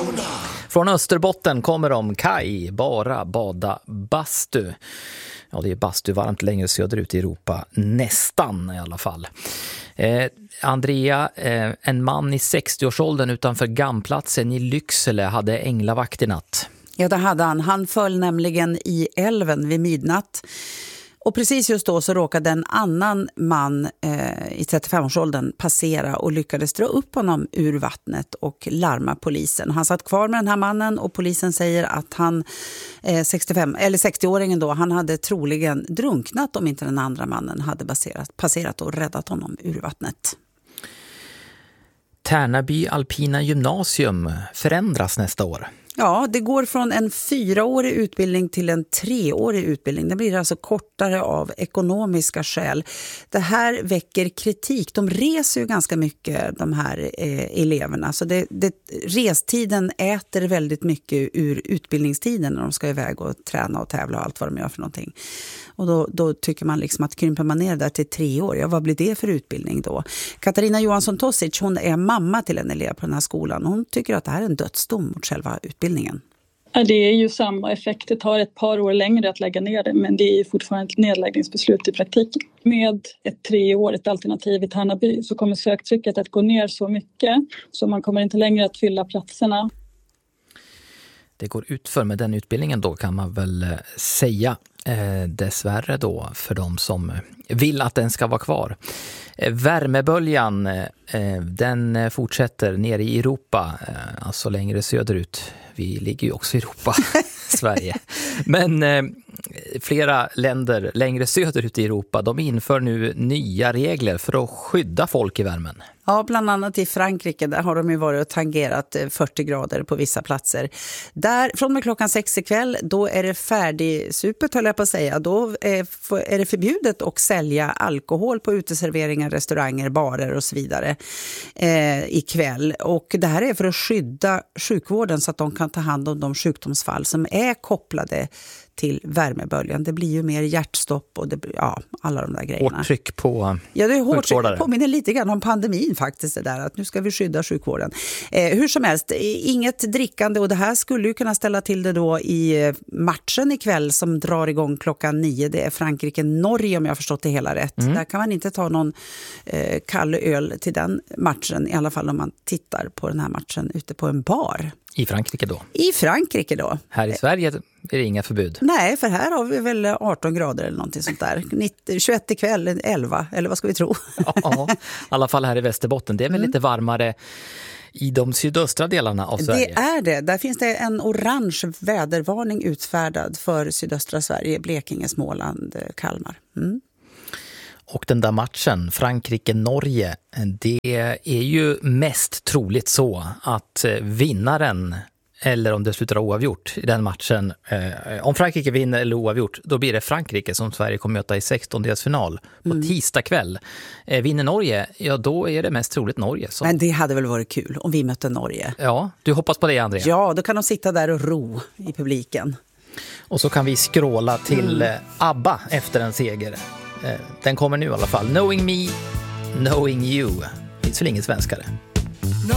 Från Österbotten kommer de, Kaj, bara bada bastu. Ja, det är bastu varmt längre söderut i Europa, nästan i alla fall. Andrea, en man i 60-årsåldern utanför Gamplatsen i Lycksele hade änglavakt i natt. Ja, det hade han. Han föll nämligen i älven vid midnatt. Och precis just då så råkade en annan man i 35-årsåldern passera och lyckades dra upp honom ur vattnet och larma polisen. Han satt kvar med den här mannen och polisen säger att han, 60-åringen då, han hade troligen drunknat om inte den andra mannen hade passerat och räddat honom ur vattnet. Tärnaby Alpina Gymnasium förändras nästa år. Ja, det går från en 4-årig utbildning till en 3-årig utbildning. Det blir alltså kortare av ekonomiska skäl. Det här väcker kritik. De reser ju ganska mycket, de här eleverna. Så restiden äter väldigt mycket ur utbildningstiden när de ska iväg och träna och tävla och allt vad de gör för någonting. Och då tycker man liksom att krymper man ner där till 3 år, ja, vad blir det för utbildning då? Katarina Johansson-Tosic, hon är mamma till en elev på den här skolan. Hon tycker att det här är en dödsdom mot själva utbildningen. Ja, det är ju samma effekt. Det tar ett par år längre att lägga ner det, men det är fortfarande ett nedläggningsbeslut i praktiken. Med ett 3-årigt alternativ i Tärnaby så kommer söktrycket att gå ner så mycket så man kommer inte längre att fylla platserna. Det går utför med den utbildningen då, kan man väl säga, dessvärre då för de som vill att den ska vara kvar. Värmeböljan, den fortsätter nere i Europa, alltså längre söderut. Vi ligger ju också i Europa, Sverige. Men flera länder längre söderut i Europa, de inför nu nya regler för att skydda folk i värmen. Ja, bland annat i Frankrike, där har de ju varit och tangerat 40 grader på vissa platser. Där, från och med klockan 6 ikväll, då är det färdigsupet, höll jag på att säga. Då är det förbjudet att sälja alkohol på uteserveringar, restauranger, barer och så vidare ikväll. Och det här är för att skydda sjukvården så att de kan ta hand om de sjukdomsfall som är kopplade till värmeböljan. Det blir ju mer hjärtstopp och alla de där grejerna. Hårt tryck på det är hårt sjukvårdare. Det påminner lite grann om pandemin faktiskt, det där att nu ska vi skydda sjukvården. Hur som helst, inget drickande, och det här skulle ju kunna ställa till det då i matchen ikväll som drar igång klockan 9. Det är Frankrike-Norge, om jag har förstått det hela rätt. Där kan man inte ta någon kall öl till den matchen, i alla fall om man tittar på den här matchen ute på en bar. I Frankrike då? I Frankrike då. Här i Sverige är det inga förbud. Nej, för här har vi väl 18 grader eller någonting sånt där. 21 ikväll, 11, eller vad ska vi tro? Ja, i alla fall här i Västerbotten. Det är väl lite varmare i de sydöstra delarna av Sverige. Det är det. Där finns det en orange vädervarning utfärdad för sydöstra Sverige, Blekinge, Småland, Kalmar. Och den där matchen, Frankrike-Norge, det är ju mest troligt så att vinnaren, eller om det slutar oavgjort i den matchen, om Frankrike vinner eller oavgjort, då blir det Frankrike som Sverige kommer möta i 16-delsfinal på tisdag kväll. Vinner Norge, ja då är det mest troligt Norge. Men det hade väl varit kul om vi mötte Norge. Ja, du hoppas på det, Andrea? Ja, då kan de sitta där och ro i publiken. Och så kan vi skråla till ABBA efter en seger. Den kommer nu i alla fall. Knowing Me, Knowing You. Det finns väl ingen svenskare.